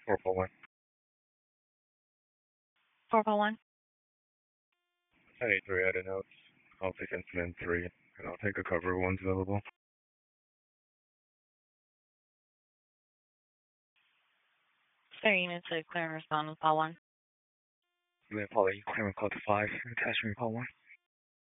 441. 441. Hey, 3 out of notes. I'll take incident 3, and I'll take a cover one's available. Sorry, units to clear and respond with call 1. Then Paul, you clear and call to 5, attachment call 1.